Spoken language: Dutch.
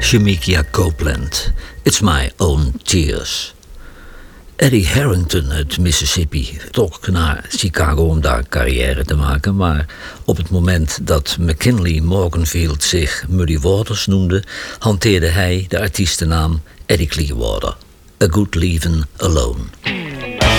Shemekia Copeland, It's My Own Tears. Eddie Harrington uit Mississippi trok naar Chicago om daar carrière te maken, maar op het moment dat McKinley Morganfield zich Muddy Waters noemde, hanteerde hij de artiestennaam Eddie Clearwater. A Good Leavin' Alone.